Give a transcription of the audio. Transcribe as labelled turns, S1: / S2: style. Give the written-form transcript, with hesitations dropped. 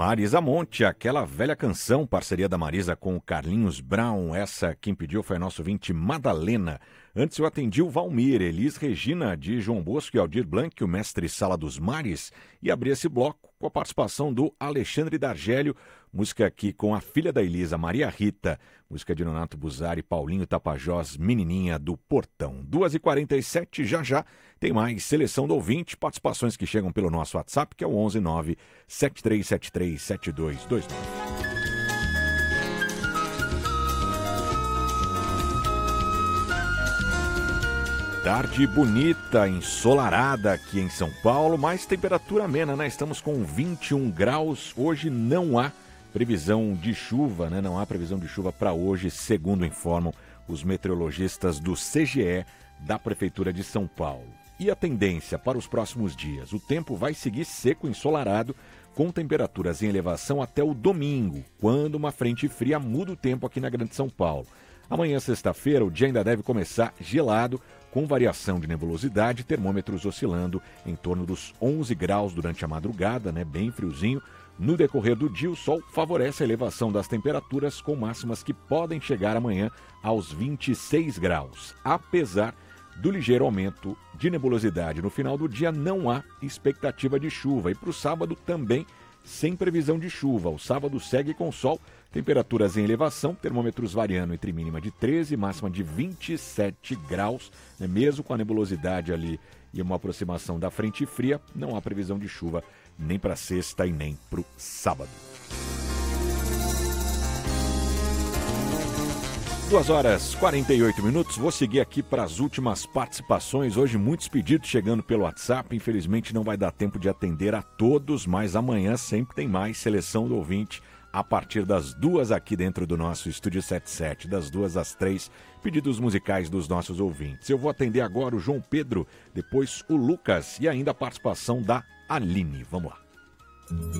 S1: Marisa Monte, aquela velha canção, parceria da Marisa com o Carlinhos Brown. Essa quem pediu foi a nossa ouvinte Madalena. Antes eu atendi o Valmir, Elis Regina, de João Bosco e Aldir Blanc, o mestre Sala dos Mares. E abri esse bloco com a participação do Alexandre D'Argélio, música aqui com a filha da Elisa, Maria Rita, música de Nonato Buzari, Paulinho Tapajós, Menininha do Portão. 2h47, já tem mais seleção do ouvinte, participações que chegam pelo nosso WhatsApp, que é o 11973737229. Tarde bonita, ensolarada aqui em São Paulo, mas temperatura amena, né? Estamos com 21 graus. Hoje não há previsão de chuva, né? Não há previsão de chuva para hoje, segundo informam os meteorologistas do CGE da Prefeitura de São Paulo. E a tendência para os próximos dias? O tempo vai seguir seco e ensolarado, com temperaturas em elevação até o domingo, quando uma frente fria muda o tempo aqui na Grande São Paulo. Amanhã, sexta-feira, o dia ainda deve começar gelado, com variação de nebulosidade, termômetros oscilando em torno dos 11 graus durante a madrugada, né, bem friozinho. No decorrer do dia, o sol favorece a elevação das temperaturas, com máximas que podem chegar amanhã aos 26 graus. Apesar do ligeiro aumento de nebulosidade no final do dia, não há expectativa de chuva. E para o sábado também, sem previsão de chuva. O sábado segue com sol, temperaturas em elevação, termômetros variando entre mínima de 13 e máxima de 27 graus, né? Mesmo com a nebulosidade ali e uma aproximação da frente fria, não há previsão de chuva nem para sexta e nem para o sábado. 2h48, vou seguir aqui para as últimas participações. Hoje muitos pedidos chegando pelo WhatsApp, infelizmente não vai dar tempo de atender a todos, mas amanhã sempre tem mais seleção do ouvinte a partir das 2 aqui dentro do nosso Estúdio 77, das 2 às 3, pedidos musicais dos nossos ouvintes. Eu vou atender agora o João Pedro, depois o Lucas e ainda a participação da Aline. Vamos lá.